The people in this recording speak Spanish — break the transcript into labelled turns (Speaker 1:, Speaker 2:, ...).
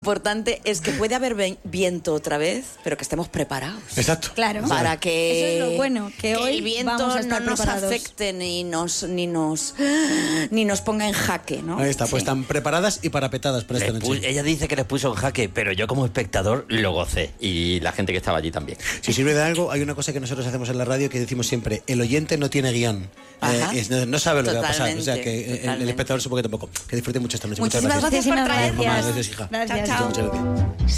Speaker 1: importante es que puede haber viento otra vez, pero que estemos preparados.
Speaker 2: Exacto.
Speaker 3: Claro.
Speaker 1: Para que,
Speaker 3: eso es lo bueno, que hoy
Speaker 1: el viento
Speaker 3: vamos a estar
Speaker 1: no nos
Speaker 3: preparados.
Speaker 1: afecte ni nos ponga en jaque, ¿no?
Speaker 2: Ahí está, pues
Speaker 1: Sí.
Speaker 2: están preparadas y parapetadas para esta noche.
Speaker 4: Ella dice que les puso en jaque, pero yo como espectador lo gocé. Y la gente que estaba allí también.
Speaker 2: Si sirve de algo, hay una cosa que nosotros hacemos en la radio que decimos siempre: el oyente no tiene guión.
Speaker 1: Ajá.
Speaker 2: No sabe lo que va a pasar. O sea, que
Speaker 1: Totalmente.
Speaker 2: el espectador supongo que tampoco. Que disfrute mucho esta noche.
Speaker 1: Muchísimas gracias por
Speaker 3: Muchísimas
Speaker 1: traernos.
Speaker 3: gracias.
Speaker 2: Gracias, hija.
Speaker 3: Gracias.
Speaker 1: Chao, chao.
Speaker 2: Muchas gracias.